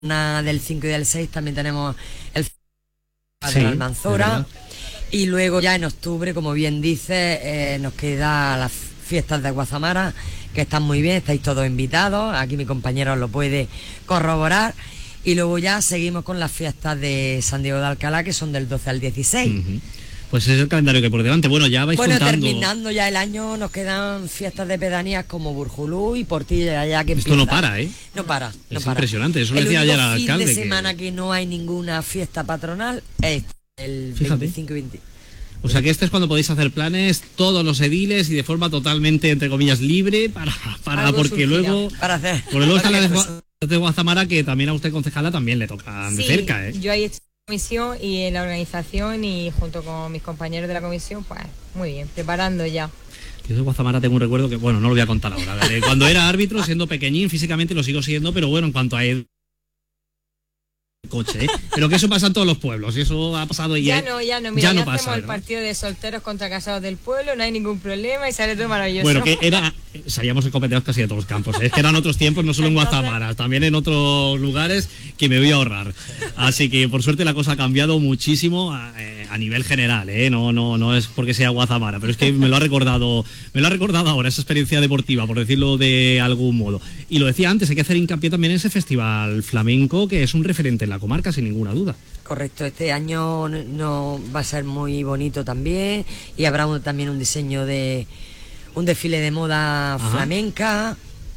del 5 y del 6 también tenemos el Sí, de la Almanzora. es Y luego ya en octubre, como bien dice, nos queda las fiestas de Guazamara, que están muy bien, estáis todos invitados. Aquí mi compañero os lo puede corroborar. Y luego ya seguimos con las fiestas de San Diego de Alcalá, que son del 12 al 16. Pues es el calendario que por delante. Bueno, ya vais Bueno, contando. terminando ya el año, nos quedan fiestas de pedanías como Burjulú y Portilla, ya que Esto no para, ¿eh? No para, no Es para. impresionante, eso lo El decía ayer único al alcalde. fin de semana que no hay ninguna fiesta patronal es el Fíjate. 25 y 20. O sea que este es cuando podéis hacer planes todos los ediles y de forma totalmente, entre comillas, libre para Algo porque surgirá luego... para hacer. Porque luego están Cualquier las cosa. de Guazamara, que también a usted, concejala, también le tocan de Sí, cerca, ¿eh? yo ahí he hecho comisión y en la organización y junto con mis compañeros de la comisión, pues muy bien, preparando ya. Yo de Guazamara tengo un recuerdo que, bueno, no lo voy a contar ahora. ¿Vale? Cuando era árbitro, siendo pequeñín, físicamente lo sigo siendo, pero bueno, en cuanto a coche, ¿eh? Pero que eso pasa en todos los pueblos y eso ha pasado y Ya no, mira, ya no hacemos pasa, el ¿no? partido de solteros contra casados del pueblo, no hay ningún problema y sale todo maravilloso. Bueno, que era, salíamos escopeteados casi de todos los campos, ¿eh? Es que eran otros tiempos, no solo en Guazamara, también en otros lugares que me voy a ahorrar. Así que por suerte la cosa ha cambiado muchísimo a nivel general, ¿eh? No es porque sea Guazamara, pero es que me lo ha recordado ahora esa experiencia deportiva, por decirlo de algún modo. Y lo decía antes, hay que hacer hincapié también en ese festival flamenco que es un referente en la comarca, sin ninguna duda. Correcto, este año no va a ser muy bonito también y habrá también un diseño de un desfile de moda flamenca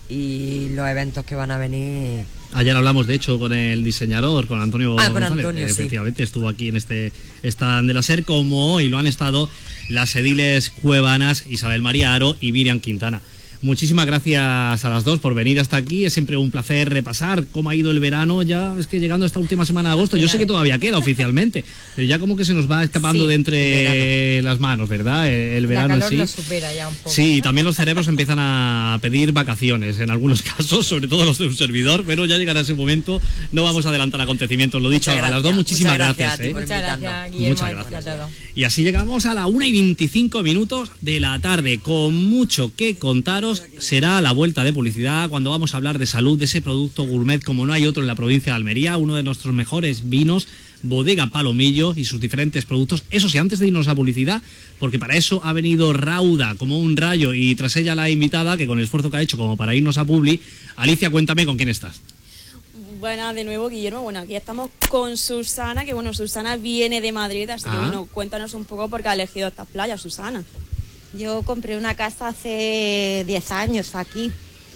y los eventos que van a venir. Ayer hablamos, de hecho, con el diseñador, con Antonio González, Antonio, sí. efectivamente estuvo aquí en este stand de la SER, como hoy lo han estado las ediles cuevanas Isabel María Aro y Miriam Quintana. Muchísimas gracias a las dos por venir hasta aquí. Es siempre un placer repasar cómo ha ido el verano. Ya es que llegando a esta última semana de agosto, yo sé que todavía queda oficialmente, pero ya como que se nos va escapando de entre las manos, ¿verdad? El verano la calor en sí. lo supera ya un poco. Sí, también los cerebros empiezan a pedir vacaciones en algunos casos, sobre todo los de un servidor, pero ya llegará ese momento. No vamos a adelantar acontecimientos, lo dicho, a las dos, muchísimas gracias. Muchas gracias, Guillermo. Muchas gracias. A todos. Y así llegamos a la 1:25 de la tarde, con mucho que contaros. Será la vuelta de publicidad cuando vamos a hablar de salud, de ese producto gourmet como no hay otro en la provincia de Almería, uno de nuestros mejores vinos, Bodega Palomillo y sus diferentes productos. Eso sí, antes de irnos a publicidad, porque para eso ha venido Rauda como un rayo y tras ella la invitada, que con el esfuerzo que ha hecho como para irnos a publi. Alicia, cuéntame con quién estás. Buenas de nuevo, Guillermo. Bueno, aquí estamos con Susana, que bueno, Susana viene de Madrid, así que bueno, cuéntanos un poco por qué ha elegido estas playas, Susana. Yo compré una casa hace 10 años aquí.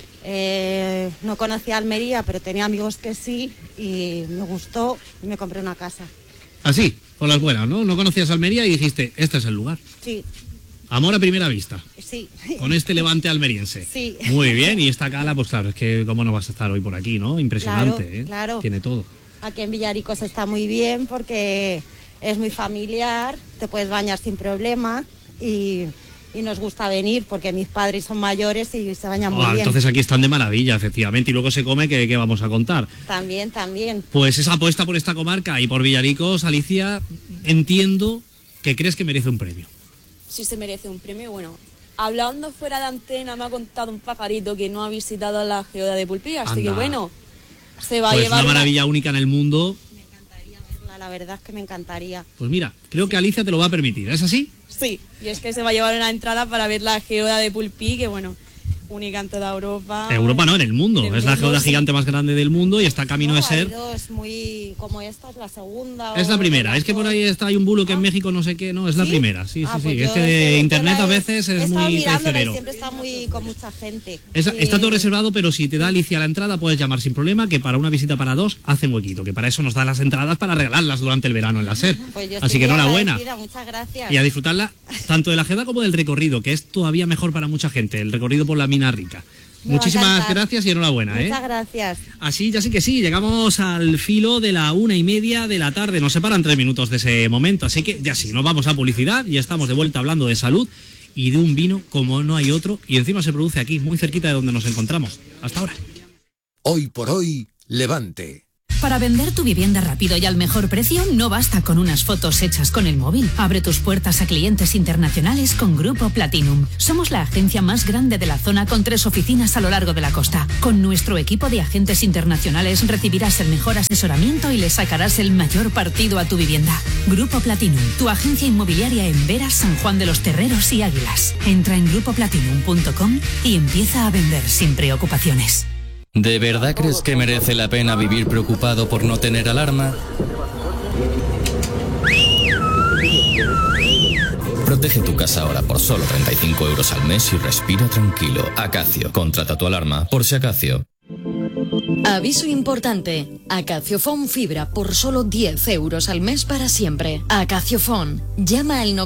No conocía Almería, pero tenía amigos que sí y me gustó y me compré una casa. Así, por las buenas, ¿no? No conocías Almería y dijiste, este es el lugar. Sí, Amor a primera vista. sí. Con este levante almeriense. Sí. Muy bien, y esta cala, pues claro, es que cómo no vas a estar hoy por aquí, ¿no? Impresionante, Claro, ¿eh? claro. Tiene todo. Aquí en Villaricos está muy bien porque es muy familiar, te puedes bañar sin problema y nos gusta venir porque mis padres son mayores y se bañan muy bien. Entonces aquí están de maravilla, efectivamente, y luego se come, ¿qué vamos a contar? También. Pues esa apuesta por esta comarca y por Villaricos, Alicia, entiendo que crees que merece un premio. Si se merece un premio, bueno, hablando fuera de antena, me ha contado un pajarito que no ha visitado la geoda de Pulpí, así que Anda. bueno, se va Pues a llevar una maravilla única en el mundo. Me encantaría verla, la verdad es que me encantaría. Pues mira, creo que Alicia te lo va a permitir, ¿es así? Sí, y es que se va a llevar una entrada para ver la geoda de Pulpí, que bueno, única en toda Europa. Europa no, en el mundo. En el Es la mundo, geoda sí. gigante más grande del mundo y está camino de ser. Es muy como esta es la segunda. Es la o primera, las es que por dos. ahí hay un bulo que en México no sé qué, no, es la ¿Sí? primera, sí, Pues es yo que de internet la a he veces es estado muy mirándola y traicionero. siempre está muy con mucha gente. Está todo reservado, pero si te da Alicia la entrada puedes llamar sin problema, que para una visita para dos hacen huequito, que para eso nos da las entradas para regalarlas durante el verano en la SER. Pues yo Así estoy que muy enhorabuena. agradecida, muchas gracias. Y a disfrutarla tanto de la geoda como del recorrido, que es todavía mejor para mucha gente, el recorrido por la mina rica. Me va a Muchísimas encantar. gracias y enhorabuena, Muchas gracias. Así, ya sí que sí, llegamos al filo de la 1:30 de la tarde, nos separan 3 minutos de ese momento, así que ya sí, nos vamos a publicidad y estamos de vuelta hablando de salud y de un vino como no hay otro, y encima se produce aquí, muy cerquita de donde nos encontramos. Hasta ahora. Hoy por hoy, Levante. Para vender tu vivienda rápido y al mejor precio, no basta con unas fotos hechas con el móvil. Abre tus puertas a clientes internacionales con Grupo Platinum. Somos la agencia más grande de la zona con 3 oficinas a lo largo de la costa. Con nuestro equipo de agentes internacionales recibirás el mejor asesoramiento y le sacarás el mayor partido a tu vivienda. Grupo Platinum, tu agencia inmobiliaria en Vera, San Juan de los Terreros y Águilas. Entra en grupoplatinum.com y empieza a vender sin preocupaciones. ¿De verdad crees que merece la pena vivir preocupado por no tener alarma? Protege tu casa ahora por solo 35 € al mes y respira tranquilo. Acacio, contrata tu alarma por si Acacio. Aviso importante. Acaciofón Fibra por solo 10 € al mes para siempre. Acaciofón. Llama al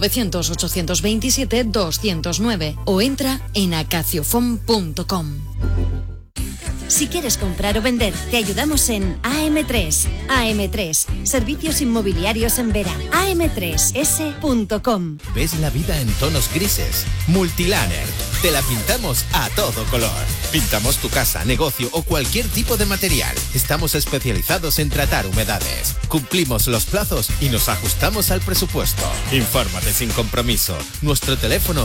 900-827-209 o entra en acaciofón.com. Si quieres comprar o vender, te ayudamos en AM3. AM3, servicios inmobiliarios en Vera. am3s.com. ¿Ves la vida en tonos grises? Multiliner. Te la pintamos a todo color. Pintamos tu casa, negocio o cualquier tipo de material. Estamos especializados en tratar humedades. Cumplimos los plazos y nos ajustamos al presupuesto. Infórmate sin compromiso. Nuestro teléfono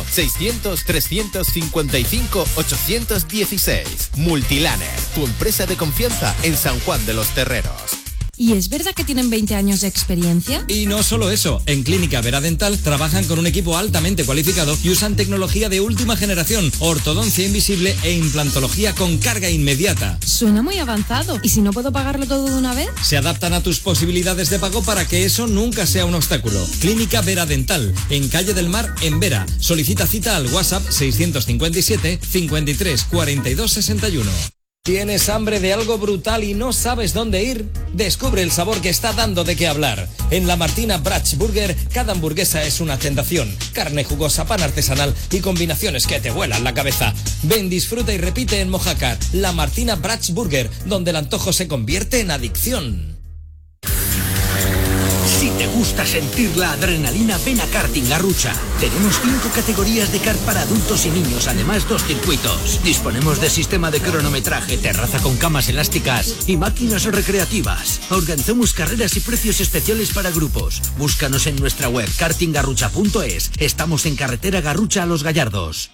600-355-816. Multiliner, tu empresa de confianza en San Juan de los Terreros. ¿Y es verdad que tienen 20 años de experiencia? Y no solo eso, en Clínica Vera Dental trabajan con un equipo altamente cualificado y usan tecnología de última generación, ortodoncia invisible e implantología con carga inmediata. Suena muy avanzado. ¿Y si no puedo pagarlo todo de una vez? Se adaptan a tus posibilidades de pago para que eso nunca sea un obstáculo. Clínica Vera Dental, en Calle del Mar, en Vera. Solicita cita al WhatsApp 657 53 42 61. ¿Tienes hambre de algo brutal y no sabes dónde ir? Descubre el sabor que está dando de qué hablar. En La Martina Brach Burger, cada hamburguesa es una tentación. Carne jugosa, pan artesanal y combinaciones que te vuelan la cabeza. Ven, disfruta y repite en Mojácar. La Martina Brach Burger, donde el antojo se convierte en adicción. Si te gusta sentir la adrenalina, ven a Karting Garrucha. Tenemos 5 categorías de kart para adultos y niños, además 2 circuitos. Disponemos de sistema de cronometraje, terraza con camas elásticas y máquinas recreativas. Organizamos carreras y precios especiales para grupos. Búscanos en nuestra web kartinggarrucha.es. Estamos en carretera Garrucha a Los Gallardos.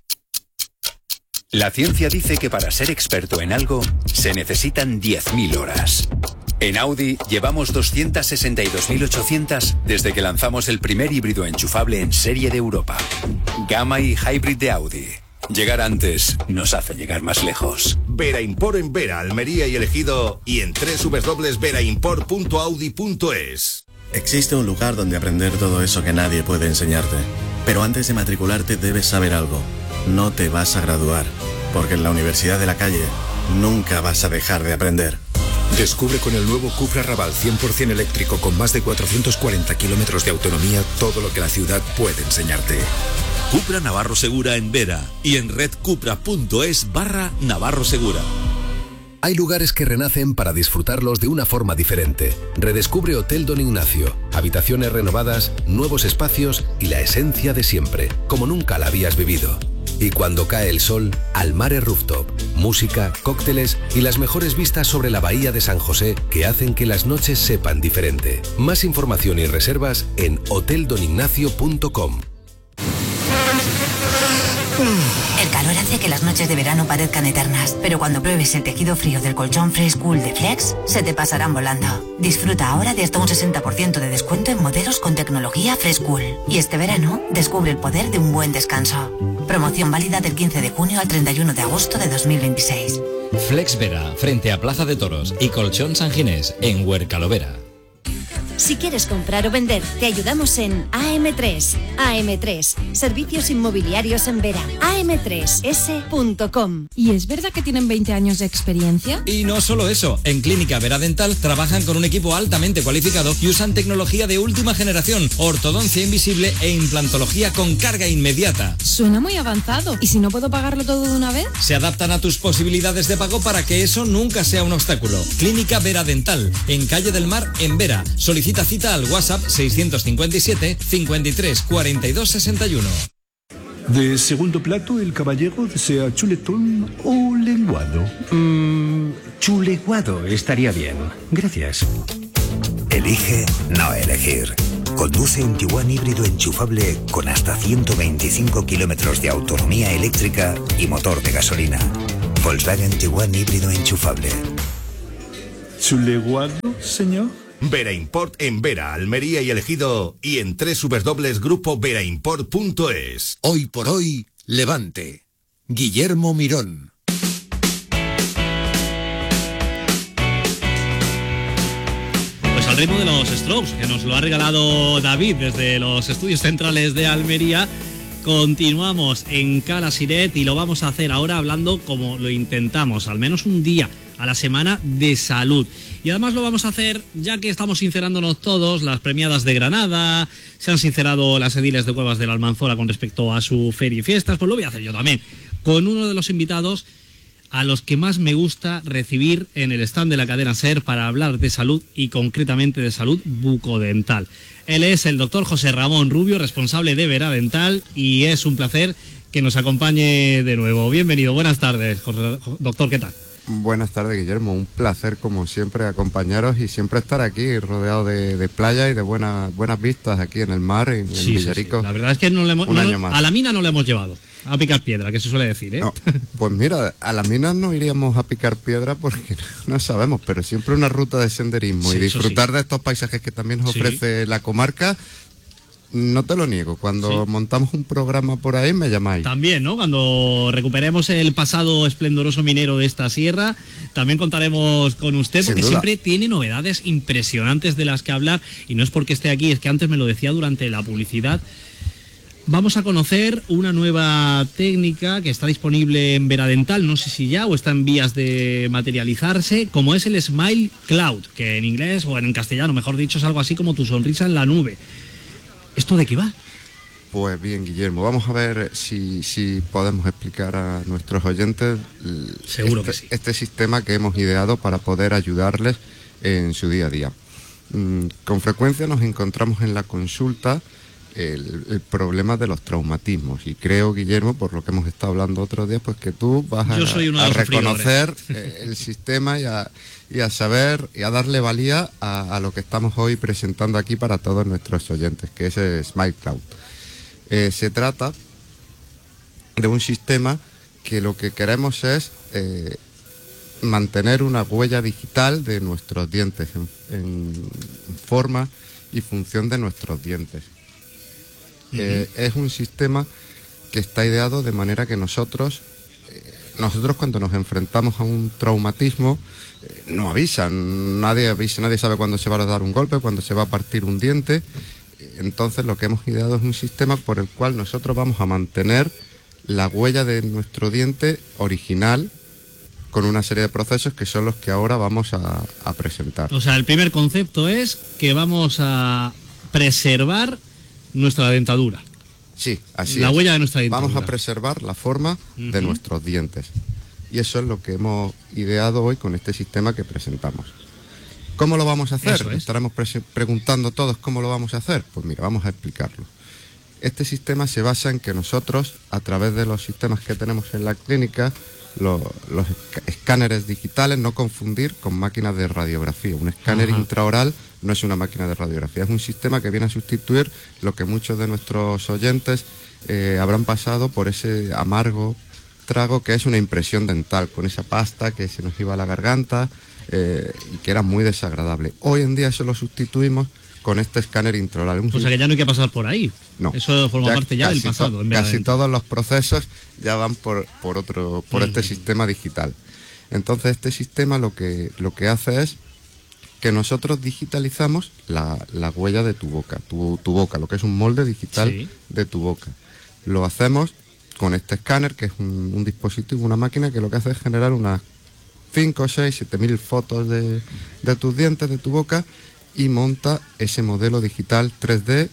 La ciencia dice que para ser experto en algo se necesitan 10.000 horas. En Audi llevamos 262.800 desde que lanzamos el primer híbrido enchufable en serie de Europa. Gamma y Hybrid de Audi. Llegar antes nos hace llegar más lejos. Vera Import en Vera, Almería y El Ejido y en www.veraimport.audi.es. Existe un lugar donde aprender todo eso que nadie puede enseñarte. Pero antes de matricularte debes saber algo. No te vas a graduar, porque en la Universidad de la Calle nunca vas a dejar de aprender. Descubre con el nuevo Cupra Raval 100% eléctrico con más de 440 kilómetros de autonomía todo lo que la ciudad puede enseñarte. Cupra Navarro Segura en Vera y en redcupra.es/Navarro Segura. Hay lugares que renacen para disfrutarlos de una forma diferente. Redescubre Hotel Don Ignacio. Habitaciones renovadas, nuevos espacios y la esencia de siempre, como nunca la habías vivido. Y cuando cae el sol, Almare Rooftop. Música, cócteles y las mejores vistas sobre la bahía de San José que hacen que las noches sepan diferente. Más información y reservas en hoteldonignacio.com. El calor hace que las noches de verano parezcan eternas, pero cuando pruebes el tejido frío del colchón Fresh Cool de Flex, se te pasarán volando. Disfruta ahora de hasta un 60% de descuento en modelos con tecnología Fresh Cool. Y este verano, descubre el poder de un buen descanso. Promoción válida del 15 de junio al 31 de agosto de 2026. Flex Vera, frente a Plaza de Toros y Colchón San Ginés, en Huercalovera. Si quieres comprar o vender, te ayudamos en AM3. AM3, servicios inmobiliarios en Vera. am3s.com. ¿Y es verdad que tienen 20 años de experiencia? Y no solo eso, en Clínica Vera Dental trabajan con un equipo altamente cualificado y usan tecnología de última generación, ortodoncia invisible e implantología con carga inmediata. Suena muy avanzado. ¿Y si no puedo pagarlo todo de una vez? Se adaptan a tus posibilidades de pago para que eso nunca sea un obstáculo. Clínica Vera Dental, en Calle del Mar, en Vera. Solicita cita al WhatsApp 657 53 42 61. De segundo plato, el caballero desea chuletón o un lenguado? Chuleguado estaría bien. Gracias. Elige no elegir. Conduce un Tiguan híbrido enchufable con hasta 125 kilómetros de autonomía eléctrica y motor de gasolina. Volkswagen Tiguan híbrido enchufable. ¿Chuleguado, señor? Vera Import en Vera, Almería y El Ejido y en www.grupovanport.es. Hoy por hoy, Levante. Guillermo Mirón. Al ritmo de los Strokes, que nos lo ha regalado David desde los estudios centrales de Almería, continuamos en Cala Siret y lo vamos a hacer ahora hablando, como lo intentamos, al menos un día a la semana, de salud. Y además lo vamos a hacer ya que estamos sincerándonos todos, las premiadas de Granada, se han sincerado las ediles de Cuevas de la Almanzora con respecto a su feria y fiestas, pues lo voy a hacer yo también, con uno de los invitados a los que más me gusta recibir en el stand de la cadena SER para hablar de salud y concretamente de salud bucodental. Él es el doctor José Ramón Rubio, responsable de Vera Dental, y es un placer que nos acompañe de nuevo. Bienvenido, buenas tardes, doctor, ¿qué tal? Buenas tardes, Guillermo, un placer como siempre acompañaros y siempre estar aquí rodeado de playa y de buenas vistas aquí en el mar, en Villarico. Sí. La verdad es que a la mina no le hemos llevado a picar piedra, que se suele decir, ¿eh? No, pues mira, a las minas no iríamos a picar piedra porque no sabemos, pero siempre una ruta de senderismo y disfrutar de estos paisajes que también nos ofrece la comarca. No te lo niego, cuando montamos un programa por ahí me llamáis. También, ¿no? Cuando recuperemos el pasado esplendoroso minero de esta sierra, también contaremos con usted, porque siempre tiene novedades impresionantes de las que hablar, y no es porque esté aquí, es que antes me lo decía durante la publicidad. Vamos a conocer una nueva técnica que está disponible en Vera Dental, no sé si ya o está en vías de materializarse, como es el Smile Cloud, que en inglés o en castellano, mejor dicho, es algo así como tu sonrisa en la nube. ¿Esto de qué va? Pues bien, Guillermo, vamos a ver si podemos explicar a nuestros oyentes este sistema que hemos ideado para poder ayudarles en su día a día. Con frecuencia nos encontramos en la consulta el problema de los traumatismos, y creo, Guillermo, por lo que hemos estado hablando otros días, pues que tú vas a reconocer el sistema y a saber y a darle valía a lo que estamos hoy presentando aquí para todos nuestros oyentes, que es Smile Cloud. Se trata de un sistema que lo que queremos es mantener una huella digital de nuestros dientes en forma y función de nuestros dientes. Es un sistema que está ideado de manera que nosotros cuando nos enfrentamos a un traumatismo no avisan, nadie avisa, nadie sabe cuándo se va a dar un golpe, cuándo se va a partir un diente. Entonces lo que hemos ideado es un sistema por el cual nosotros vamos a mantener la huella de nuestro diente original con una serie de procesos que son los que ahora vamos a presentar. O sea, el primer concepto es que vamos a preservar nuestra dentadura. Sí, así la huella de nuestra dentadura. Vamos a preservar la forma de nuestros dientes. Y eso es lo que hemos ideado hoy con este sistema que presentamos. ¿Cómo lo vamos a hacer? Estaremos preguntando todos cómo lo vamos a hacer. Pues mira, vamos a explicarlo. Este sistema se basa en que nosotros, a través de los sistemas que tenemos en la clínica, los escáneres digitales, no confundir con máquinas de radiografía. Un escáner intraoral no es una máquina de radiografía, es un sistema que viene a sustituir lo que muchos de nuestros oyentes habrán pasado por ese amargo trago que es una impresión dental, con esa pasta que se nos iba a la garganta y que era muy desagradable. Hoy en día eso lo sustituimos con este escáner intraoral. O sea que ya no hay que pasar por ahí. No. Eso forma parte ya del pasado. Casi todos los procesos ya van por este sistema digital. Entonces este sistema lo que hace es que nosotros digitalizamos la huella de tu boca, tu boca, lo que es un molde digital de tu boca. Lo hacemos con este escáner, que es un dispositivo, una máquina que lo que hace es generar unas 5, 6, 7.000 fotos de tus dientes, de tu boca, y monta ese modelo digital 3D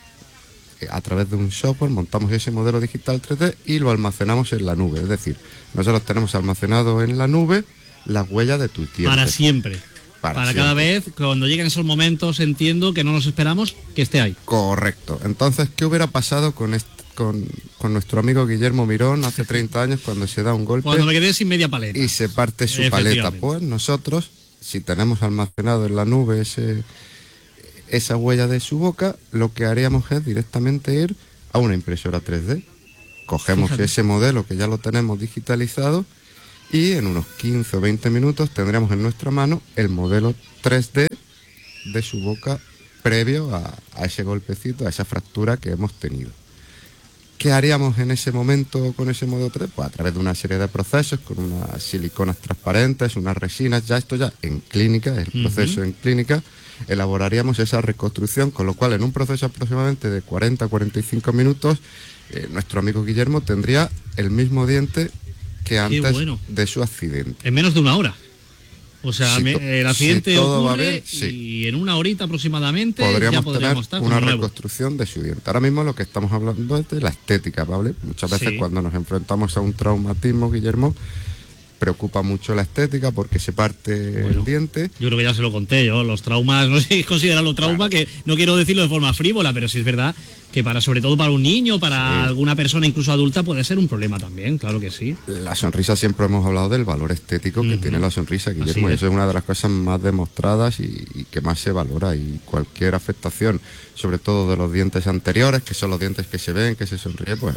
a través de un software. Montamos ese modelo digital 3D y lo almacenamos en la nube. Es decir, nosotros tenemos almacenado en la nube la huella de tus dientes. Para siempre. Para cada vez, cuando lleguen esos momentos, entiendo que no nos esperamos, que esté ahí. Correcto. Entonces, ¿qué hubiera pasado con con nuestro amigo Guillermo Mirón hace 30 años cuando se da un golpe. Cuando me quedé sin media paleta. Y se parte su paleta. Pues nosotros, si tenemos almacenado en la nube esa huella de su boca, lo que haríamos es directamente ir a una impresora 3D. Cogemos ese modelo que ya lo tenemos digitalizado y en unos 15 o 20 minutos tendremos en nuestra mano el modelo 3D de su boca previo a ese golpecito, a esa fractura que hemos tenido. ¿Qué haríamos en ese momento con ese modelo 3D? Pues a través de una serie de procesos, con unas siliconas transparentes, unas resinas, ya en clínica, el proceso en clínica, elaboraríamos esa reconstrucción, con lo cual en un proceso aproximadamente de 40-45 minutos, nuestro amigo Guillermo tendría el mismo diente que antes de su accidente. En menos de una hora. O sea, el accidente ocurre bien, y en una horita aproximadamente podríamos tener estar una reconstrucción de su diente. Ahora mismo lo que estamos hablando es de la estética, ¿vale? Muchas veces cuando nos enfrentamos a un traumatismo, Guillermo, preocupa mucho la estética porque se parte el diente. Yo creo que ya se lo conté yo, los traumas, no sé si considerarlo trauma, que no quiero decirlo de forma frívola, pero sí es verdad que sobre todo para un niño, para alguna persona incluso adulta, puede ser un problema también, claro que sí. La sonrisa, siempre hemos hablado del valor estético que tiene la sonrisa, Guillermo, y eso es una de las cosas más demostradas y que más se valora, y cualquier afectación, sobre todo de los dientes anteriores, que son los dientes que se ven, que se sonríe, pues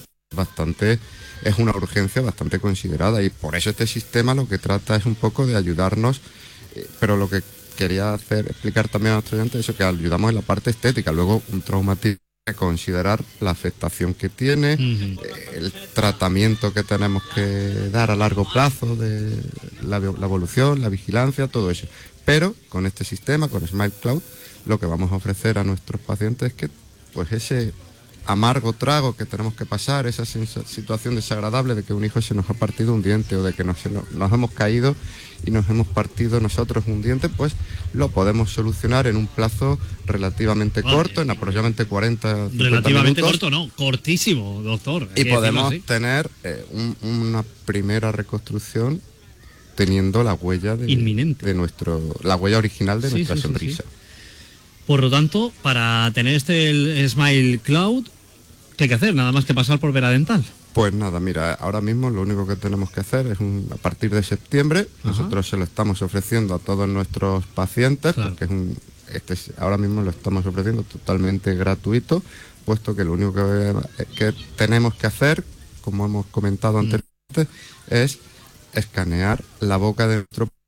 es una urgencia bastante considerada, y por eso este sistema lo que trata es un poco de ayudarnos, pero lo que quería explicar también a nuestros oyentes es eso, que ayudamos en la parte estética. Luego un traumatismo, considerar la afectación que tiene, el tratamiento que tenemos que dar a largo plazo, de la evolución, la vigilancia, todo eso. Pero con este sistema, con Smile Cloud, lo que vamos a ofrecer a nuestros pacientes es que pues ese amargo trago que tenemos que pasar, esa situación desagradable de que un hijo se nos ha partido un diente, o de que nos hemos caído y nos hemos partido nosotros un diente, pues lo podemos solucionar en un plazo relativamente corto, en aproximadamente 40 relativamente minutos. Corto no, cortísimo, doctor. Y podemos tener una primera reconstrucción teniendo la huella inminente de la huella original de nuestra sonrisa. Por lo tanto, para tener el Smile Cloud, ¿qué hay que hacer? Nada más que pasar por Vera Dental. Pues nada, mira, ahora mismo lo único que tenemos que hacer es a partir de septiembre, nosotros se lo estamos ofreciendo a todos nuestros pacientes, porque ahora mismo lo estamos ofreciendo totalmente gratuito, puesto que lo único que tenemos que hacer, como hemos comentado anteriormente, es escanear la boca de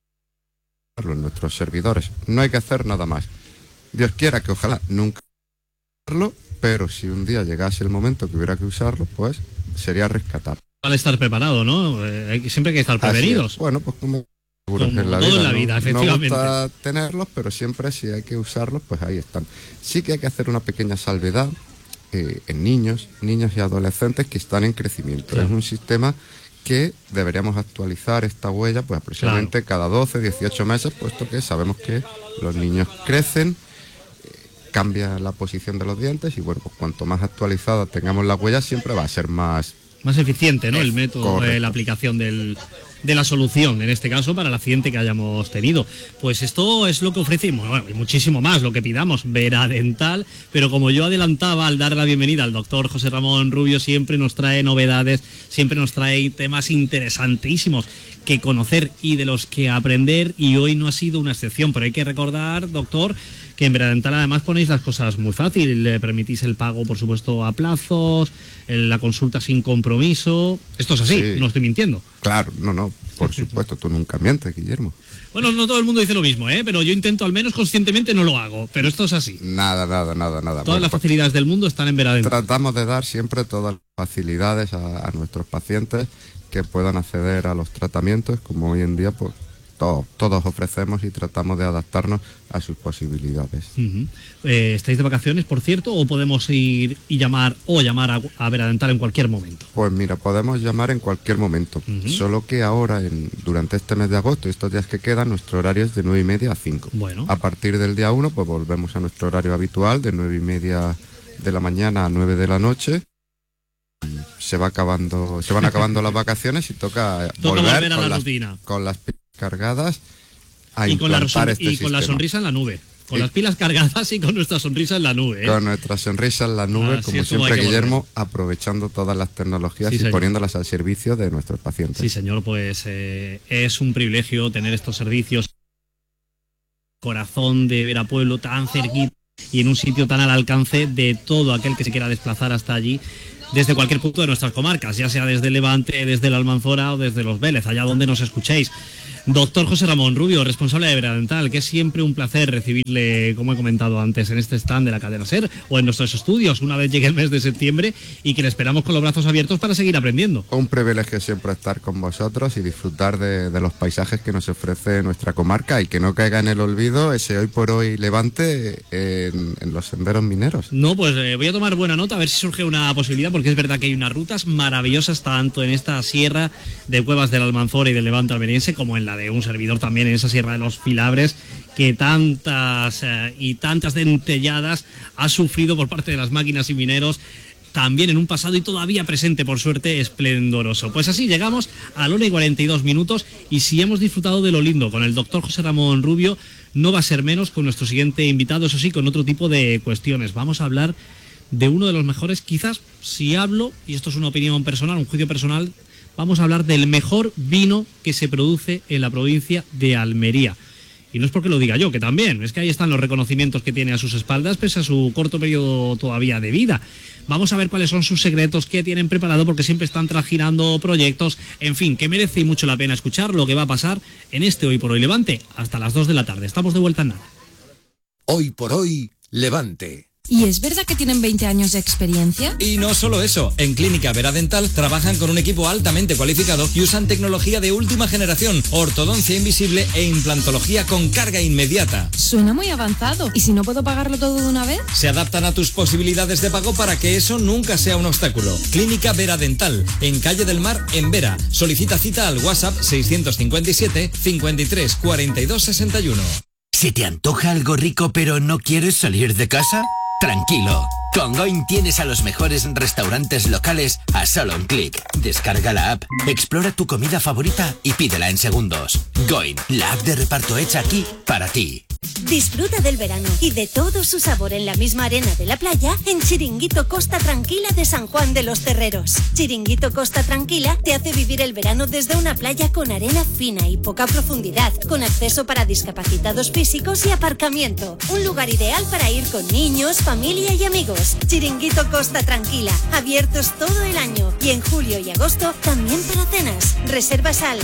nuestros servidores. No hay que hacer nada más. Dios quiera que ojalá nunca usarlo, pero si un día llegase el momento que hubiera que usarlo, pues sería rescatar. Vale estar preparado, ¿no? Siempre hay que estar prevenidos. Bueno, pues como en la vida, en la vida, efectivamente. No gusta tenerlos, pero siempre si hay que usarlos, pues ahí están. Sí que hay que hacer una pequeña salvedad en niños y adolescentes que están en crecimiento. Es un sistema que deberíamos actualizar esta huella pues aproximadamente cada 12, 18 meses, puesto que sabemos que los niños crecen, cambia la posición de los dientes, y bueno, pues cuanto más actualizada tengamos la huella, siempre va a ser más eficiente, ¿no? El método, la aplicación de la solución, en este caso, para el accidente que hayamos tenido. Pues esto es lo que ofrecemos, bueno, y muchísimo más, lo que pidamos, Vera Dental, pero como yo adelantaba al dar la bienvenida al doctor José Ramón Rubio, siempre nos trae novedades, siempre nos trae temas interesantísimos que conocer y de los que aprender, y hoy no ha sido una excepción, pero hay que recordar, doctor, que en Vera Dental además ponéis las cosas muy fácil, le permitís el pago, por supuesto, a plazos, la consulta sin compromiso. Esto es así, no estoy mintiendo. Claro, no, por supuesto, tú nunca mientes, Guillermo. Bueno, no todo el mundo dice lo mismo, pero yo intento, al menos conscientemente no lo hago, pero esto es así. Nada. Todas las facilidades del mundo están en Vera Dental. Tratamos de dar siempre todas las facilidades a nuestros pacientes que puedan acceder a los tratamientos, como hoy en día pues todos ofrecemos, y tratamos de adaptarnos a sus posibilidades. ¿Estáis de vacaciones, por cierto, o podemos ir y llamar a Vera Dental en cualquier momento? Pues mira, podemos llamar en cualquier momento, solo que ahora, durante este mes de agosto, estos días que quedan, nuestro horario es de 9:30 a 5. Bueno. A partir del día 1, pues volvemos a nuestro horario habitual, de 9:30 de la mañana a 9 de la noche. Se van acabando las vacaciones y toca volver a la rutina. Con las cargadas y con la sonrisa en la nube. Con las pilas cargadas y con nuestra sonrisa en la nube. Con nuestra sonrisa en la nube, como siempre, Guillermo, aprovechando todas las tecnologías y poniéndolas al servicio de nuestros pacientes. Sí, señor, pues es un privilegio tener estos servicios. Corazón de Verapueblo, tan cerquita y en un sitio tan al alcance de todo aquel que se quiera desplazar hasta allí, desde cualquier punto de nuestras comarcas, ya sea desde Levante, desde el Almanzora o desde Los Vélez, allá donde nos escuchéis. Doctor José Ramón Rubio, responsable de Veradental, que es siempre un placer recibirle, como he comentado antes, en este stand de la cadena SER o en nuestros estudios una vez llegue el mes de septiembre y que le esperamos con los brazos abiertos para seguir aprendiendo. Un privilegio siempre estar con vosotros y disfrutar de los paisajes que nos ofrece nuestra comarca y que no caiga en el olvido ese hoy por hoy Levante en los senderos mineros. No, pues voy a tomar buena nota a ver si surge una posibilidad, porque es verdad que hay unas rutas maravillosas tanto en esta sierra de Cuevas del Almanzora y del Levante almeriense como en la de un servidor también en esa sierra de los Filabres, que tantas y tantas dentelladas ha sufrido por parte de las máquinas y mineros, también en un pasado y todavía presente, por suerte, esplendoroso. Pues así llegamos a la 1:42 y si hemos disfrutado de lo lindo con el doctor José Ramón Rubio, no va a ser menos con nuestro siguiente invitado, eso sí, con otro tipo de cuestiones. Vamos a hablar de uno de los mejores, quizás, si hablo, y esto es una opinión personal, un juicio personal, vamos a hablar del mejor vino que se produce en la provincia de Almería. Y no es porque lo diga yo, que también, es que ahí están los reconocimientos que tiene a sus espaldas, pese a su corto periodo todavía de vida. Vamos a ver cuáles son sus secretos, qué tienen preparado, porque siempre están trajinando proyectos, en fin, que merece mucho la pena escuchar lo que va a pasar en este Hoy por Hoy Levante, hasta las 2 de la tarde. Estamos de vuelta en nada. Hoy por Hoy Levante. ¿Y es verdad que tienen 20 años de experiencia? Y no solo eso, en Clínica Veradental trabajan con un equipo altamente cualificado y usan tecnología de última generación, ortodoncia invisible e implantología con carga inmediata. Suena muy avanzado. ¿Y si no puedo pagarlo todo de una vez? Se adaptan a tus posibilidades de pago para que eso nunca sea un obstáculo. Clínica Veradental, en Calle del Mar, en Vera. Solicita cita al WhatsApp 657 53 42 61. ¿Se te antoja algo rico pero no quieres salir de casa? Tranquilo, con Going tienes a los mejores restaurantes locales a solo un clic. Descarga la app, explora tu comida favorita y pídela en segundos. Going, la app de reparto hecha aquí para ti. Disfruta del verano y de todo su sabor en la misma arena de la playa en Chiringuito Costa Tranquila de San Juan de los Terreros. Chiringuito Costa Tranquila te hace vivir el verano desde una playa con arena fina y poca profundidad, con acceso para discapacitados físicos y aparcamiento. Un lugar ideal para ir con niños, familia y amigos. Chiringuito Costa Tranquila, abiertos todo el año y en julio y agosto también para cenas. Reservas al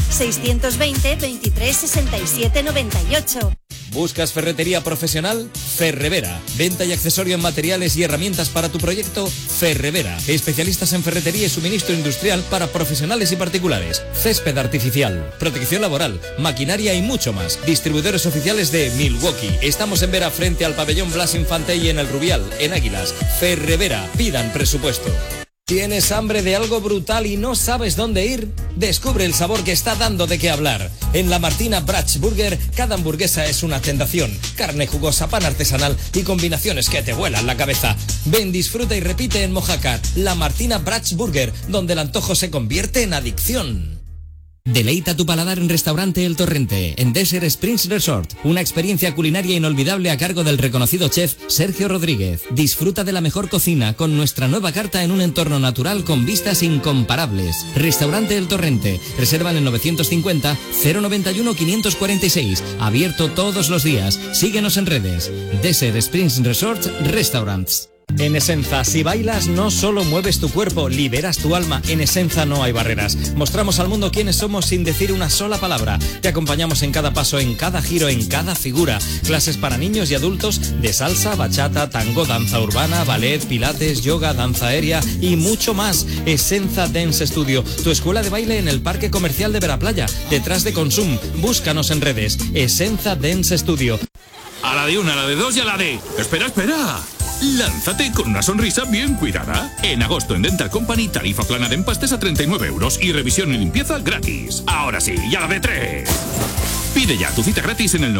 620 23 67 98. ¿Buscas ferretería profesional? Ferrevera. Venta y accesorio en materiales y herramientas para tu proyecto. Ferrevera. Especialistas en ferretería y suministro industrial para profesionales y particulares. Césped artificial, protección laboral, maquinaria y mucho más. Distribuidores oficiales de Milwaukee. Estamos en Vera frente al pabellón Blas Infante y en el Rubial, en Águilas. Ferrevera. Pidan presupuesto. ¿Tienes hambre de algo brutal y no sabes dónde ir? Descubre el sabor que está dando de qué hablar. En La Martina Brach Burger, cada hamburguesa es una tentación. Carne jugosa, pan artesanal y combinaciones que te vuelan la cabeza. Ven, disfruta y repite en Mojácar. La Martina Brach Burger, donde el antojo se convierte en adicción. Deleita tu paladar en Restaurante El Torrente, en Desert Springs Resort. Una experiencia culinaria inolvidable a cargo del reconocido chef Sergio Rodríguez. Disfruta de la mejor cocina con nuestra nueva carta en un entorno natural con vistas incomparables. Restaurante El Torrente. Reservan en 950 091 546. Abierto todos los días. Síguenos en redes. Desert Springs Resort Restaurants. En Esenza, si bailas, no solo mueves tu cuerpo, liberas tu alma. En Esenza no hay barreras. Mostramos al mundo quiénes somos sin decir una sola palabra. Te acompañamos en cada paso, en cada giro, en cada figura. Clases para niños y adultos de salsa, bachata, tango, danza urbana, ballet, pilates, yoga, danza aérea y mucho más. Esenza Dance Studio, tu escuela de baile en el Parque Comercial de Veraplaya, detrás de Consum. Búscanos en redes. Esenza Dance Studio. A la de una, a la de dos y a la de... ¡Espera! Lánzate con una sonrisa bien cuidada. En agosto en Dental Company, tarifa plana de empastes a 39 euros y revisión y limpieza gratis. Ahora sí, y a la de 3. Pide ya tu cita gratis en el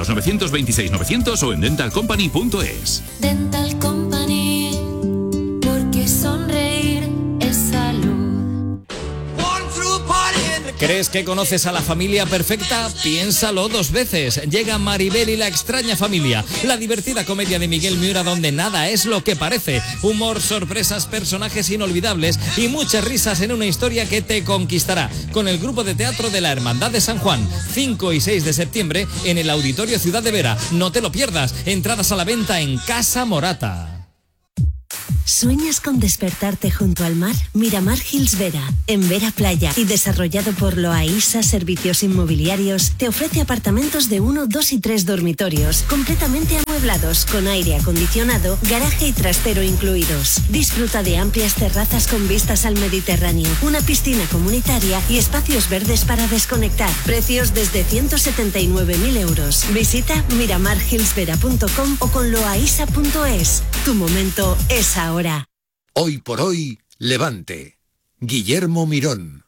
900-926-900 o en dentalcompany.es. Dental Company, porque sonreír es salud. ¿Crees que conoces a la familia perfecta? Piénsalo 2 veces. Llega Maribel y la extraña familia, la divertida comedia de Miguel Miura donde nada es lo que parece. Humor, sorpresas, personajes inolvidables y muchas risas en una historia que te conquistará. Con el grupo de teatro de la Hermandad de San Juan, 5 y 6 de septiembre en el Auditorio Ciudad de Vera. No te lo pierdas. Entradas a la venta en Casa Morata. ¿Sueñas con despertarte junto al mar? Miramar Hills Vera, en Vera Playa y desarrollado por Loaisa Servicios Inmobiliarios, te ofrece apartamentos de 1, 2 y 3 dormitorios, completamente amueblados, con aire acondicionado, garaje y trastero incluidos. Disfruta de amplias terrazas con vistas al Mediterráneo, una piscina comunitaria y espacios verdes para desconectar. Precios desde 179.000 euros. Visita miramarhillsvera.com o con loaisa.es. Tu momento es ahora. Hoy por hoy, Levante. Guillermo Mirón.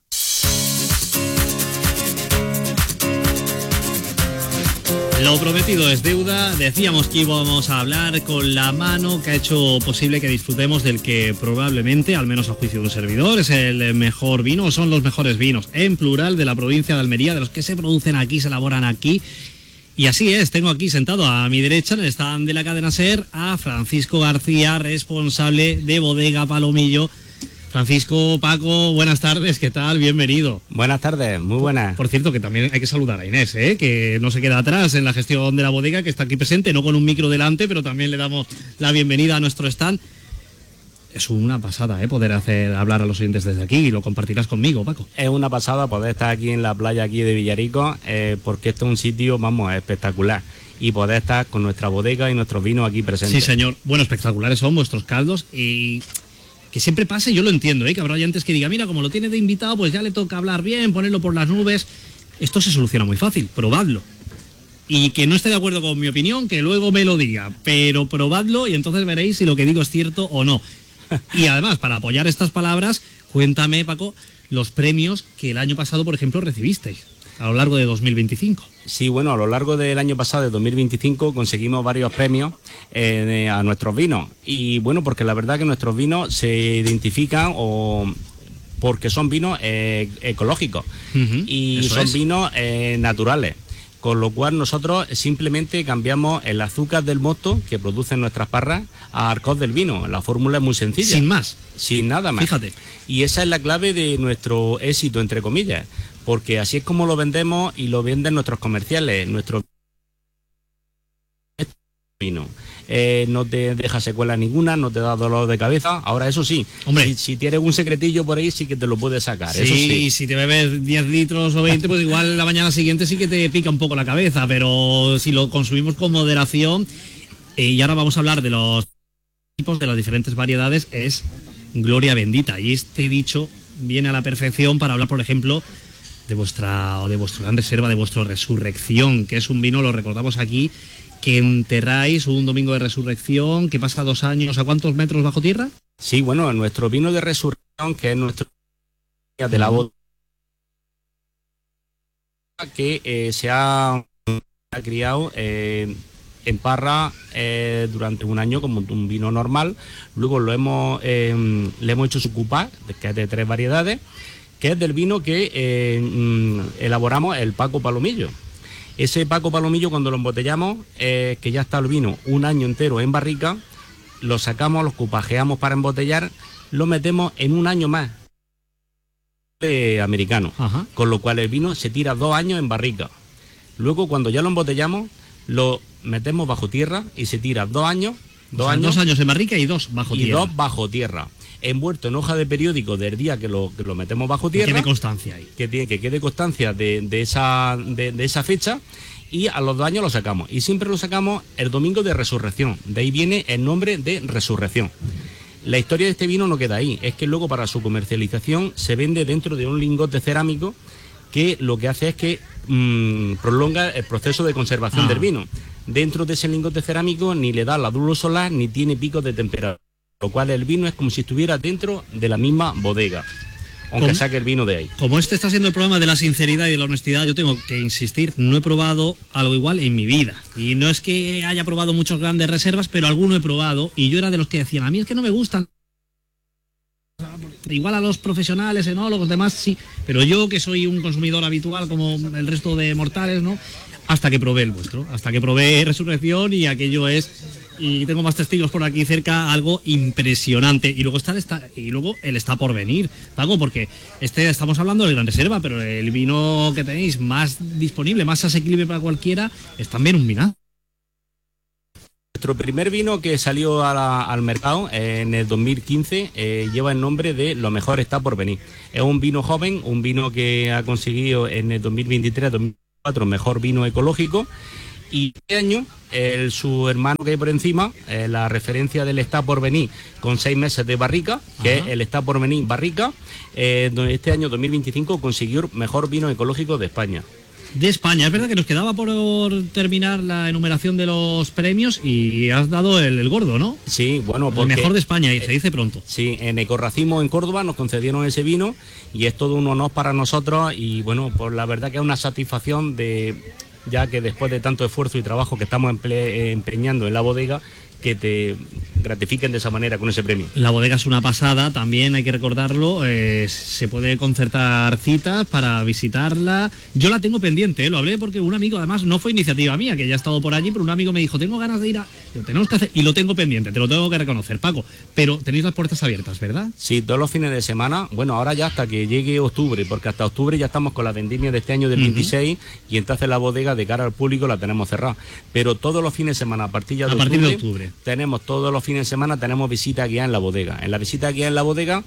Lo prometido es deuda. Decíamos que íbamos a hablar con la mano que ha hecho posible que disfrutemos del que probablemente, al menos a juicio de un servidor, es el mejor vino, o son los mejores vinos, en plural, de la provincia de Almería, de los que se producen aquí, se elaboran aquí. Y así es, tengo aquí sentado a mi derecha en el stand de la cadena SER a Francisco García, responsable de Bodega Palomillo. Francisco, Paco, buenas tardes, ¿qué tal? Bienvenido. Buenas tardes, muy buenas. Por cierto, que también hay que saludar a Inés, que no se queda atrás en la gestión de la bodega, que está aquí presente, no con un micro delante, pero también le damos la bienvenida a nuestro stand. Es una pasada, poder hablar a los oyentes desde aquí, y lo compartirás conmigo, Paco. Es una pasada poder estar aquí en la playa aquí de Villarico, porque esto es un sitio, vamos, espectacular. Y poder estar con nuestra bodega y nuestros vinos aquí presentes. Sí, señor. Bueno, espectaculares son vuestros caldos y que siempre pase, yo lo entiendo, que habrá oyentes que digan, mira, como lo tiene de invitado, pues ya le toca hablar bien, ponerlo por las nubes. Esto se soluciona muy fácil, probadlo. Y que no esté de acuerdo con mi opinión, que luego me lo diga, pero probadlo y entonces veréis si lo que digo es cierto o no. Y además, para apoyar estas palabras, cuéntame, Paco, los premios que el año pasado, por ejemplo, recibisteis a lo largo de 2025. Sí, bueno, a lo largo del año pasado, de 2025, conseguimos varios premios a nuestros vinos. Y bueno, porque la verdad que nuestros vinos se identifican porque son vinos ecológicos y son vinos naturales. Con lo cual nosotros simplemente cambiamos el azúcar del mosto que producen nuestras parras a alcohol del vino. La fórmula es muy sencilla. Sin más. Sin nada más. Fíjate. Y esa es la clave de nuestro éxito, entre comillas. Porque así es como lo vendemos y lo venden nuestros comerciales. Nuestro vino. No te deja secuela ninguna, no te da dolor de cabeza. Ahora, eso sí, hombre, si tienes un secretillo por ahí, sí que te lo puedes sacar. Sí, eso sí. Si te bebes 10 litros o 20, pues igual la mañana siguiente sí que te pica un poco la cabeza, pero si lo consumimos con moderación, y ahora vamos a hablar de los tipos, de las diferentes variedades, es gloria bendita. Y este dicho viene a la perfección para hablar, por ejemplo, de vuestra gran reserva, de vuestra Resurrección, que es un vino, lo recordamos aquí, que enterráis un domingo de Resurrección, que pasa 2 años, ¿a cuántos metros bajo tierra? Sí, bueno, nuestro vino de Resurrección, que es nuestro de la bodega, que se ha criado en parra durante un año como un vino normal. Luego le hemos hecho su cupá, que es de 3 variedades, que es del vino que elaboramos el Paco Palomillo. Ese Paco Palomillo, cuando lo embotellamos, que ya está el vino un año entero en barrica, lo sacamos, lo cupajeamos para embotellar, lo metemos en un año más americano. Ajá. Con lo cual el vino se tira 2 años en barrica. Luego, cuando ya lo embotellamos, lo metemos bajo tierra y se tira 2 años. 2 años en barrica y 2 bajo tierra. Y 2 bajo tierra. Envuelto en hoja de periódico del día que lo metemos bajo tierra. Que quede constancia ahí. Que quede constancia de esa fecha, y a los 2 años lo sacamos. Y siempre lo sacamos el domingo de Resurrección. De ahí viene el nombre de Resurrección. La historia de este vino no queda ahí. Es que luego, para su comercialización, se vende dentro de un lingote cerámico que lo que hace es que prolonga el proceso de conservación del vino. Dentro de ese lingote cerámico ni le da la luz solar ni tiene picos de temperatura. Lo cual el vino es como si estuviera dentro de la misma bodega, aunque saque el vino de ahí. Como este está siendo el programa de la sinceridad y de la honestidad, yo tengo que insistir, no he probado algo igual en mi vida. Y no es que haya probado muchas grandes reservas, pero alguno he probado, y yo era de los que decían, a mí es que no me gustan. igual a los profesionales, enólogos, demás, sí, pero yo que soy un consumidor habitual como el resto de mortales, ¿no? Hasta que probé el vuestro, hasta que probé Resurrección y aquello es, y tengo más testigos por aquí cerca, algo impresionante. Y luego el está por venir, Paco, porque estamos hablando del Gran Reserva, pero el vino que tenéis más disponible, más asequible para cualquiera, es también un vinazo. Nuestro primer vino que salió al mercado en el 2015 lleva el nombre de Lo mejor está por venir. Es un vino joven, un vino que ha conseguido en el 2023-2024 mejor vino ecológico, y este año su hermano que hay por encima, la referencia del está por venir con 6 meses de barrica, que es el está por venir barrica, este año 2025 consiguió mejor vino ecológico de España. De España, es verdad que nos quedaba por terminar la enumeración de los premios y has dado el gordo, ¿no? Sí, bueno, porque el mejor de España, y se dice pronto. Sí, en Ecorracimo en Córdoba nos concedieron ese vino y es todo un honor para nosotros, y bueno, pues la verdad que es una satisfacción ya que después de tanto esfuerzo y trabajo que estamos empeñando en la bodega, que te gratifiquen de esa manera con ese premio. La bodega es una pasada, también hay que recordarlo, se puede concertar citas para visitarla. Yo la tengo pendiente, lo hablé porque un amigo, además no fue iniciativa mía, que ya he estado por allí, pero un amigo me dijo, tengo ganas de ir tenemos que hacer, y lo tengo pendiente, te lo tengo que reconocer, Paco, pero tenéis las puertas abiertas, ¿verdad? Sí, todos los fines de semana, bueno, ahora ya hasta que llegue octubre, porque hasta octubre ya estamos con la vendimia de este año del 26, y entonces la bodega de cara al público la tenemos cerrada, pero todos los fines de semana a partir de octubre tenemos todos los fines de semana, tenemos visita guiada en la bodega. En la visita guiada en la bodega,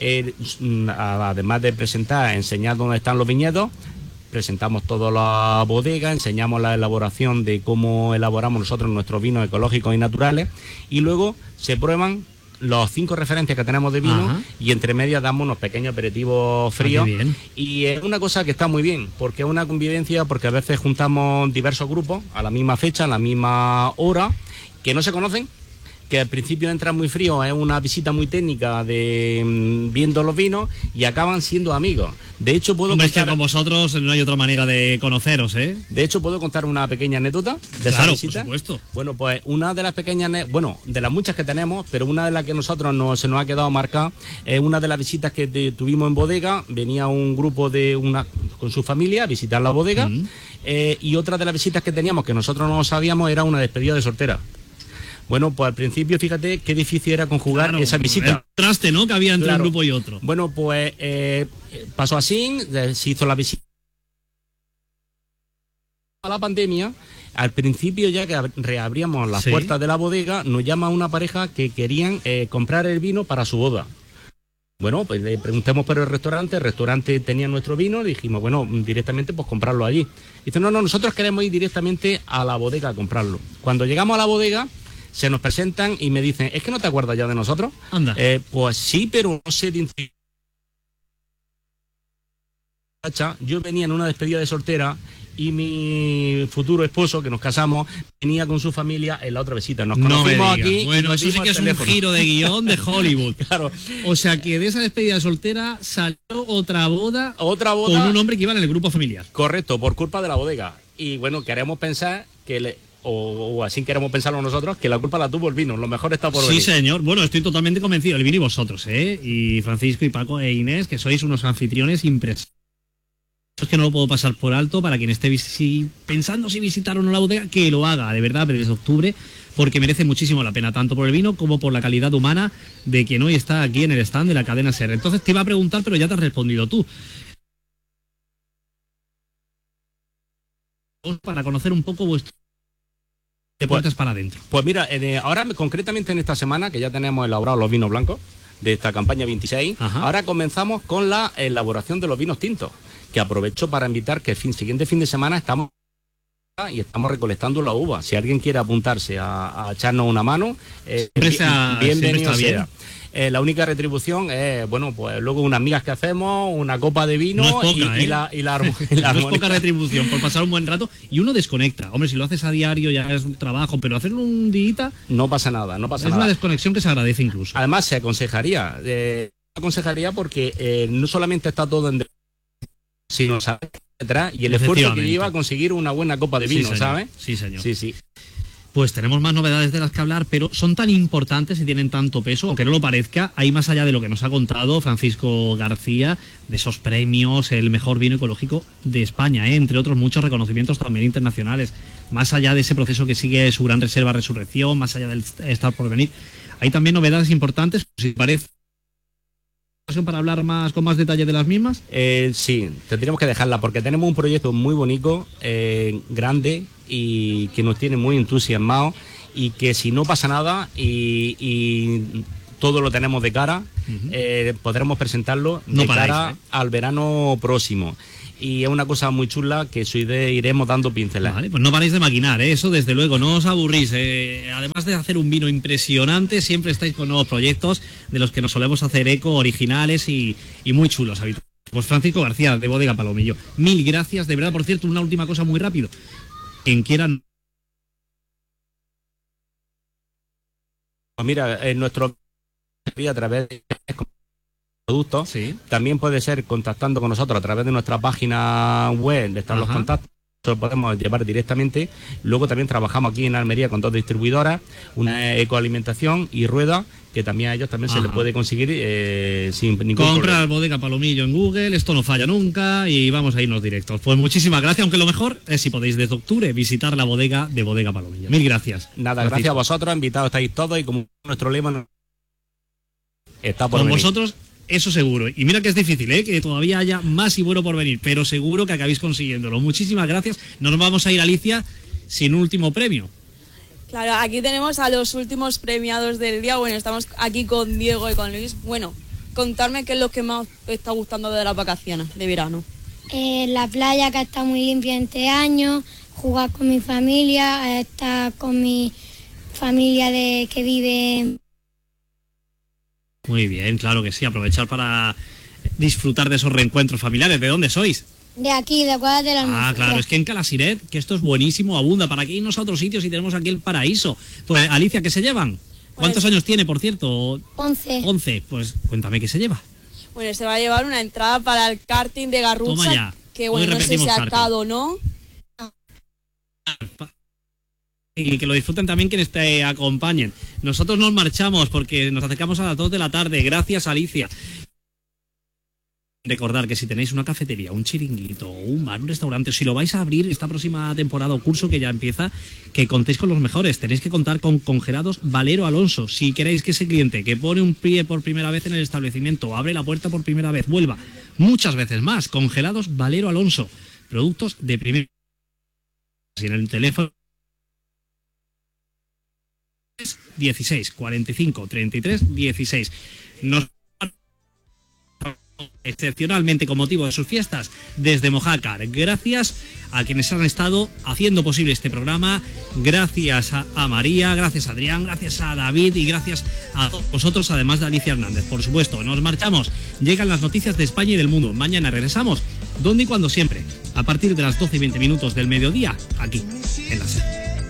además de presentar, enseñar dónde están los viñedos, presentamos toda la bodega, enseñamos la elaboración de cómo elaboramos nosotros nuestros vinos ecológicos y naturales, y luego se prueban los 5 referencias que tenemos de vino. Ajá. Y entre medias damos unos pequeños aperitivos fríos. Y es una cosa que está muy bien, porque es una convivencia, porque a veces juntamos diversos grupos a la misma fecha, a la misma hora, que no se conocen, que al principio entran muy fríos, es una visita muy técnica de viendo los vinos, y acaban siendo amigos. De hecho, puedo contar... Es que con vosotros no hay otra manera de conoceros, ¿eh? De hecho, puedo contar una pequeña anécdota de esa visita. Por supuesto. Bueno, pues una de las pequeñas, de las muchas que tenemos, pero una de las que a nosotros se nos ha quedado marcada, es una de las visitas que tuvimos en bodega. Venía un grupo con su familia a visitar la bodega, y otra de las visitas que teníamos, que nosotros no sabíamos, era una despedida de soltera. Bueno, pues al principio, fíjate qué difícil era conjugar esa visita. El traste, ¿no?, que había entre un grupo y otro. Bueno, pues pasó así, se hizo la visita a la pandemia. Al principio, ya que reabríamos las puertas de la bodega, nos llama una pareja que querían comprar el vino para su boda. Bueno, pues le preguntamos por el restaurante tenía nuestro vino, dijimos, bueno, directamente pues comprarlo allí. Dice, no, nosotros queremos ir directamente a la bodega a comprarlo. Cuando llegamos a la bodega, se nos presentan y me dicen, ¿es que no te acuerdas ya de nosotros? Anda. Pues sí, pero no sé de... Yo venía en una despedida de soltera y mi futuro esposo, que nos casamos, venía con su familia en la otra visita. Nos conocimos aquí. Bueno, eso sí que es un giro de guión de Hollywood. Claro. O sea que de esa despedida de soltera salió otra boda con un hombre que iba en el grupo familiar. Correcto, por culpa de la bodega. Y bueno, queremos pensar que o así queremos pensarlo nosotros, que la culpa la tuvo el vino, lo mejor está por venir. Sí, señor, bueno, estoy totalmente convencido, el vino y vosotros, y Francisco y Paco e Inés, que sois unos anfitriones impresionantes. Es que no lo puedo pasar por alto. Para quien esté pensando si visitar o no la bodega, que lo haga, de verdad, desde octubre, porque merece muchísimo la pena, tanto por el vino como por la calidad humana de quien hoy está aquí en el stand de la cadena SER. Entonces te iba a preguntar, pero ya te has respondido tú. Para conocer un poco vuestro... de puertas para adentro. Pues mira, ahora concretamente en esta semana, que ya tenemos elaborados los vinos blancos de esta campaña 26, ahora comenzamos con la elaboración de los vinos tintos, que aprovecho para invitar que el siguiente fin de semana estamos recolectando la uva. Si alguien quiere apuntarse a echarnos una mano, bienvenido sea. La única retribución es, bueno, pues luego unas migas que hacemos, una copa de vino, no es poca, y la no es poca retribución por pasar un buen rato, y uno desconecta. Hombre, si lo haces a diario ya es un trabajo, pero hacerlo un día no pasa nada, es una desconexión que se agradece incluso. Además se aconsejaría porque no solamente está todo en sino sabe detrás y el esfuerzo que lleva a conseguir una buena copa de vino, sí, ¿sabes? Sí, señor. Sí. Pues tenemos más novedades de las que hablar, pero son tan importantes y tienen tanto peso, aunque no lo parezca, hay más allá de lo que nos ha contado Francisco García, de esos premios, el mejor vino ecológico de España, entre otros muchos reconocimientos también internacionales, más allá de ese proceso que sigue su gran reserva Resurrección, más allá del estar por venir, hay también novedades importantes, si parece, para hablar con más detalle de las mismas. Sí, tendríamos que dejarla porque tenemos un proyecto muy bonito, grande y que nos tiene muy entusiasmados, y que si no pasa nada y todo lo tenemos de cara, podremos presentarlo de cara al verano próximo. Y es una cosa muy chula que iremos dando pinceladas. Vale, pues no paréis de maquinar, eso desde luego, no os aburrís. Además de hacer un vino impresionante, siempre estáis con nuevos proyectos de los que nos solemos hacer eco, originales y muy chulos habitualmente. Pues Francisco García, de Bodega Palomillo, mil gracias, de verdad. Por cierto, una última cosa muy rápido. Quien quieran... Pues mira, en nuestro... a través de... productos, también puede ser contactando con nosotros a través de nuestra página web, de estar los contactos, lo podemos llevar directamente. Luego también trabajamos aquí en Almería con 2 distribuidoras, una Ecoalimentación y Rueda, que también a ellos también se les puede conseguir sin ningún problema. Compra Bodega Palomillo en Google, esto no falla nunca y vamos a irnos directos. Pues muchísimas gracias, aunque lo mejor es, si podéis, desde octubre visitar la bodega de Bodega Palomillo. Mil gracias. Nada, gracias a vosotros, invitados estáis todos, y como nuestro lema está por venir. Con vosotros, eso seguro. Y mira que es difícil, que todavía haya más y bueno por venir, pero seguro que acabéis consiguiéndolo. Muchísimas gracias. Nos vamos a ir, Alicia, sin último premio. Claro, aquí tenemos a los últimos premiados del día. Bueno, estamos aquí con Diego y con Luis. Bueno, contarme qué es lo que más os está gustando de las vacaciones de verano. La playa, que está muy limpia este año, jugar con mi familia, estar con mi familia que vive... Muy bien, claro que sí, aprovechar para disfrutar de esos reencuentros familiares. ¿De dónde sois? De aquí, de Cuadras de la Almacén. Ah, claro, es que en Calasiret, que esto es buenísimo, abunda. ¿Para qué irnos a otros sitios si tenemos aquí el paraíso? Pues, Alicia, ¿qué se llevan? ¿Cuántos años tiene, por cierto? 11. 11, pues cuéntame qué se lleva. Bueno, se va a llevar una entrada para el karting de Garrucha. Toma ya. Que bueno, no sé si ha estado o no. Y que lo disfruten también quienes te acompañen. Nosotros nos marchamos porque nos acercamos a las 2 de la tarde. Gracias, Alicia. Recordar que si tenéis una cafetería, un chiringuito, un bar, un restaurante, si lo vais a abrir esta próxima temporada o curso que ya empieza, que contéis con los mejores. Tenéis que contar con Congelados Valero Alonso. Si queréis que ese cliente que pone un pie por primera vez en el establecimiento, abre la puerta por primera vez, vuelva muchas veces más. Congelados Valero Alonso. Productos de primer... Si en el teléfono 16 45 33 16. Nos excepcionalmente con motivo de sus fiestas desde Mojácar. Gracias a quienes han estado haciendo posible este programa, gracias a María, gracias a Adrián, gracias a David y gracias a vosotros, además de Alicia Hernández. Por supuesto, nos marchamos, llegan las noticias de España y del mundo. Mañana regresamos, donde y cuando siempre, a partir de las 12:20 del mediodía, aquí en la SER.